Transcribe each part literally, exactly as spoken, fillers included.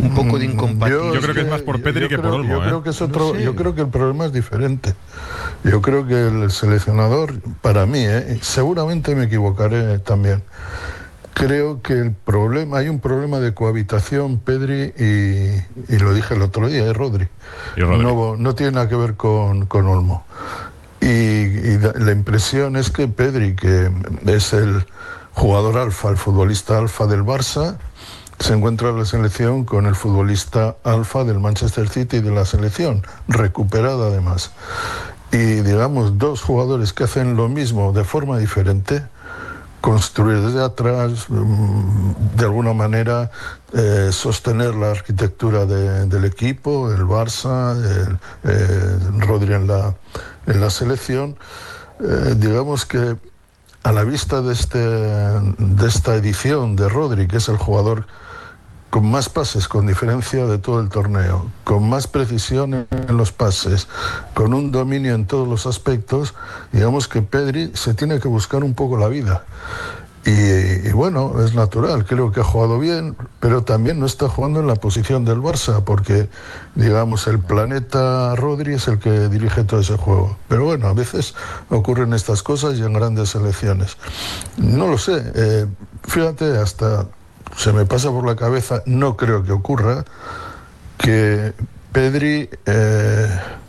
un poco de incompatibilidad. Yo, yo creo que es más por Pedri yo, yo que creo, por Olmo. Yo, ¿eh? creo que es otro, no sé. yo creo que el problema es diferente. Yo creo que el seleccionador, para mí, ¿eh? seguramente me equivocaré también, creo que el problema, hay un problema de cohabitación Pedri y, y lo dije el otro día, es Rodri. ¿Y Rodri? No, no tiene nada que ver con, con Olmo. Y, y la impresión es que Pedri, que es el jugador alfa, el futbolista alfa del Barça, se encuentra en la selección con el futbolista alfa del Manchester City de la selección, recuperada además. Y digamos, dos jugadores que hacen lo mismo de forma diferente, construir desde atrás, de alguna manera eh, sostener la arquitectura de, del equipo, el Barça, el, eh, Rodri en la, en la selección. Eh, digamos que a la vista de, este, de esta edición de Rodri, que es el jugador con más pases con diferencia de todo el torneo, con más precisión en los pases, con un dominio en todos los aspectos, digamos que Pedri se tiene que buscar un poco la vida. Y, y bueno, es natural, creo que ha jugado bien, pero también no está jugando en la posición del Barça, porque, digamos, el planeta Rodri es el que dirige todo ese juego. Pero bueno, a veces ocurren estas cosas y en grandes selecciones. No lo sé, eh, fíjate, hasta se me pasa por la cabeza, no creo que ocurra, que Pedri eh,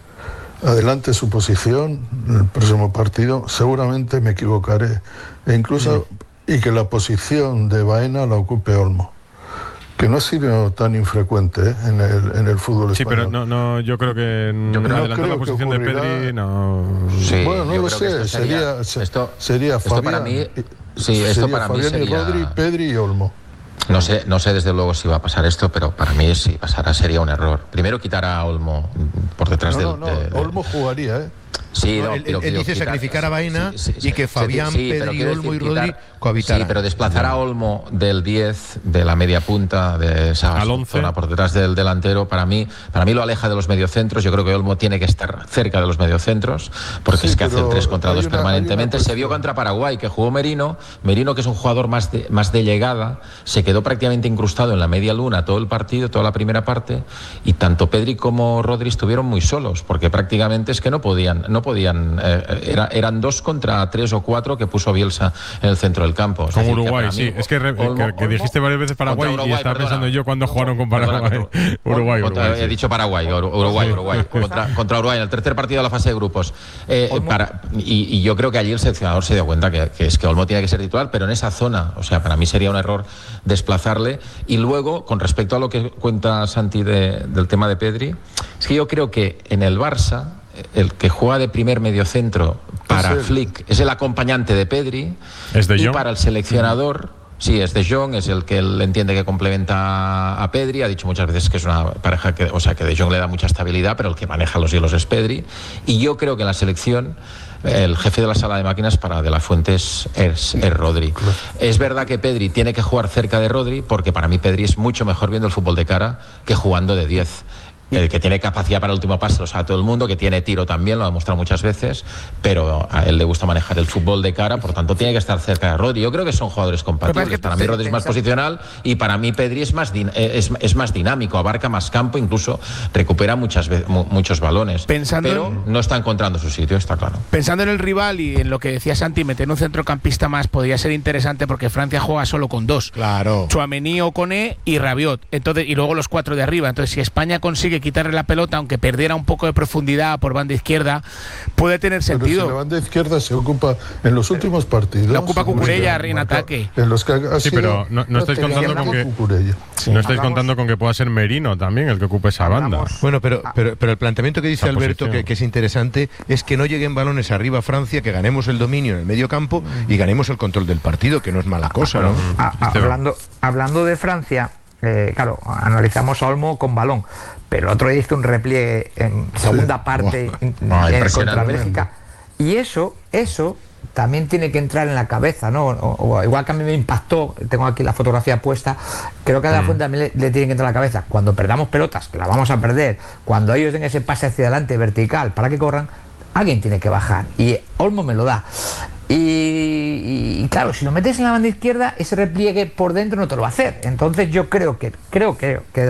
adelante su posición en el próximo partido. Seguramente me equivocaré, e incluso mm. y que la posición de Baena la ocupe Olmo, que no ha sido tan infrecuente ¿eh? en, el, en el fútbol sí, español. Sí, pero no, no, yo creo que yo creo, adelantar no la posición de Pedri no... Sí, bueno, no lo sé, sería, sería, esto, sería esto Fabián, para mí, sí, sería esto para Fabián mí sería... y Rodri, Pedri y Olmo. No sé, no sé desde luego si va a pasar esto, pero para mí si pasara sería un error. Primero quitar a Olmo por detrás no, del... No, no, de, de... Olmo jugaría, ¿eh? Sí, no, no, él, pero él dice quitar, sacrificar a Baena sí, sí, y que Fabián, sí, Pedri, Olmo y Rodri cohabitaran. Sí, pero desplazar a Olmo del diez, de la media punta, de esa zona por detrás del delantero, para mí para mí lo aleja de los mediocentros. Yo creo que Olmo tiene que estar cerca de los mediocentros, porque sí, es que hace el tres contra dos permanentemente. Se vio contra Paraguay, que jugó Merino, Merino que es un jugador más de, más de llegada, se quedó prácticamente incrustado en la media luna todo el partido, toda la primera parte, y tanto Pedri como Rodri estuvieron muy solos, porque prácticamente es que no podían, no podían eh, Era, eran dos contra tres o cuatro que puso Bielsa en el centro del campo. Con decir, Uruguay, mí, sí. Es que, re, Olmo, que, que dijiste varias veces Paraguay Uruguay, y estaba perdona, pensando yo cuando jugaron con Paraguay. Perdona, Uruguay, Uruguay. Contra, sí. He dicho Paraguay, Uruguay, Uruguay. contra, contra Uruguay en el tercer partido de la fase de grupos. Eh, para, y, y yo creo que allí el seleccionador se dio cuenta que, que es que Olmo tiene que ser titular, pero en esa zona. O sea, para mí sería un error desplazarle. Y luego, con respecto a lo que cuenta Santi de, del tema de Pedri, es que yo creo que en el Barça el que juega de primer mediocentro para es Flick es el acompañante de Pedri, ¿Es de y Jong? Para el seleccionador sí es de Jong, es el que él entiende que complementa a Pedri. Ha dicho muchas veces que es una pareja que, o sea, que de Jong le da mucha estabilidad, pero el que maneja los hilos es Pedri. Y yo creo que en la selección el jefe de la sala de máquinas para De La Fuente es, es, es Rodri. Es verdad que Pedri tiene que jugar cerca de Rodri, porque para mí Pedri es mucho mejor viendo el fútbol de cara que jugando de diez. El que tiene capacidad para el último pase lo sabe todo el mundo, que tiene tiro también, lo ha demostrado muchas veces, pero a él le gusta manejar el fútbol de cara, por tanto tiene que estar cerca de Rodri. Yo creo que son jugadores compatibles. Para mí Rodri es más posicional y para mí Pedri es más, es, es más dinámico, abarca más campo, incluso recupera muchas veces, muchos balones. Pensando pero en... no está encontrando su sitio, está claro. Pensando en el rival y en lo que decía Santi, meter un centrocampista más podría ser interesante, porque Francia juega solo con dos. Claro. Tchouaméni, Okoné y Rabiot. Entonces, y luego los cuatro de arriba. Entonces, si España consigue quitarle la pelota, aunque perdiera un poco de profundidad por banda izquierda, puede tener sentido. Pero si la banda izquierda se ocupa en los últimos partidos. La ocupa Cucurella en ataque. En los que ha sí, pero no, no estáis contando con que sí. no estáis contando con que pueda ser Merino también el que ocupe esa banda. Bueno, pero pero, pero el planteamiento que dice esa Alberto, que, que es interesante, es que no lleguen balones arriba a Francia, que ganemos el dominio en el medio campo y ganemos el control del partido, que no es mala cosa, ¿no? A, a, hablando, hablando de Francia, eh, claro, analizamos a Olmo con balón, pero el otro día hizo un repliegue en segunda sí. parte wow. no, en, contra Bélgica, y eso, eso también tiene que entrar en la cabeza, ¿no? O, o, igual que a mí me impactó, tengo aquí la fotografía puesta, creo que a De La Fuente también le, le tiene que entrar en la cabeza. Cuando perdamos pelotas, que la vamos a perder, cuando ellos den ese pase hacia adelante vertical para que corran, alguien tiene que bajar, y Olmo me lo da. Y, y, y claro, si lo metes en la banda izquierda, ese repliegue por dentro no te lo va a hacer. Entonces yo creo que creo que, que